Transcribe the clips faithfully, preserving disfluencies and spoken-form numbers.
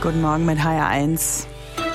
Guten Morgen mit H R eins.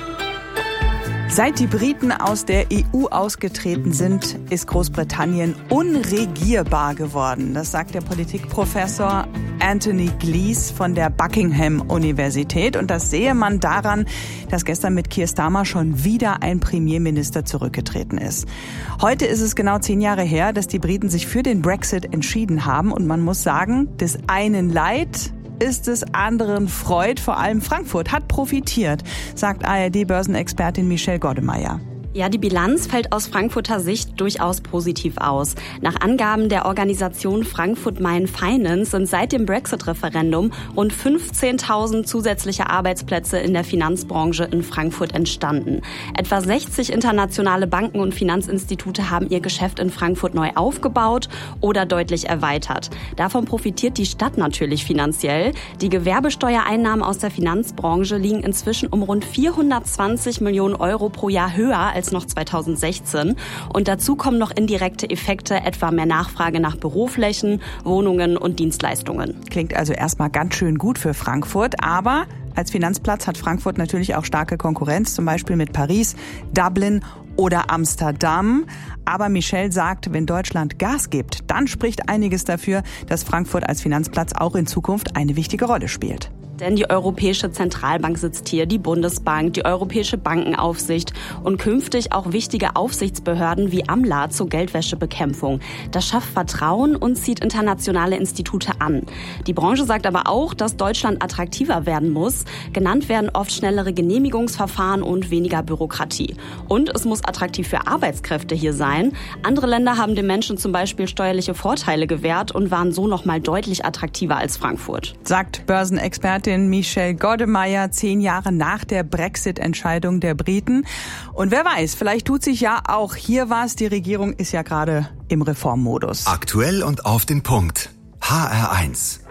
Seit die Briten aus der E U ausgetreten sind, ist Großbritannien unregierbar geworden. Das sagt der Politikprofessor Anthony Glees von der Buckingham-Universität. Und das sehe man daran, dass gestern mit Keir Starmer schon wieder ein Premierminister zurückgetreten ist. Heute ist es genau zehn Jahre her, dass die Briten sich für den Brexit entschieden haben. Und man muss sagen, des einen Leid ist es anderen Freud. Vor allem Frankfurt hat profitiert, sagt A R D-Börsenexpertin Michelle Goddemeyer. Ja, die Bilanz fällt aus Frankfurter Sicht durchaus positiv aus. Nach Angaben der Organisation Frankfurt Main Finance sind seit dem Brexit-Referendum rund fünfzehntausend zusätzliche Arbeitsplätze in der Finanzbranche in Frankfurt entstanden. Etwa sechzig internationale Banken und Finanzinstitute haben ihr Geschäft in Frankfurt neu aufgebaut oder deutlich erweitert. Davon profitiert die Stadt natürlich finanziell. Die Gewerbesteuereinnahmen aus der Finanzbranche liegen inzwischen um rund vierhundertzwanzig Millionen Euro pro Jahr höher als noch zweitausendsechzehn. Und dazu kommen noch indirekte Effekte, etwa mehr Nachfrage nach Büroflächen, Wohnungen und Dienstleistungen. Klingt also erstmal ganz schön gut für Frankfurt, aber als Finanzplatz hat Frankfurt natürlich auch starke Konkurrenz, zum Beispiel mit Paris, Dublin oder Amsterdam. Aber Michelle sagt, wenn Deutschland Gas gibt, dann spricht einiges dafür, dass Frankfurt als Finanzplatz auch in Zukunft eine wichtige Rolle spielt. Denn die Europäische Zentralbank sitzt hier, die Bundesbank, die Europäische Bankenaufsicht und künftig auch wichtige Aufsichtsbehörden wie AMLA zur Geldwäschebekämpfung. Das schafft Vertrauen und zieht internationale Institute an. Die Branche sagt aber auch, dass Deutschland attraktiver werden muss. Genannt werden oft schnellere Genehmigungsverfahren und weniger Bürokratie. Und es muss attraktiv für Arbeitskräfte hier sein. Andere Länder haben den Menschen zum Beispiel steuerliche Vorteile gewährt und waren so noch mal deutlich attraktiver als Frankfurt. Sagt Börsenexpertin Michelle Goddemeyer zehn Jahre nach der Brexit-Entscheidung der Briten. Und wer weiß, vielleicht tut sich ja auch hier was. Die Regierung ist ja gerade im Reformmodus. Aktuell und auf den Punkt. H R eins.